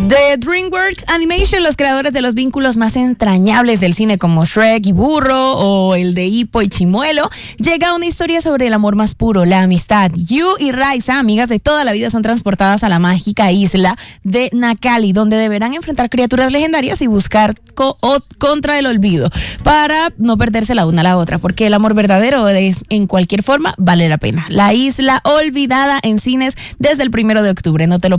De DreamWorks Animation, los creadores de los vínculos más entrañables del cine como Shrek y Burro o el de Hippo y Chimuelo, llega una historia sobre el amor más puro, la amistad. Yu y Raisa, amigas de toda la vida, son transportadas a la mágica isla de Nakali, donde deberán enfrentar criaturas legendarias y buscar contra el olvido para no perderse la una a la otra, porque el amor verdadero en cualquier forma vale la pena. La Isla Olvidada en cines desde el 1 de octubre. No te lo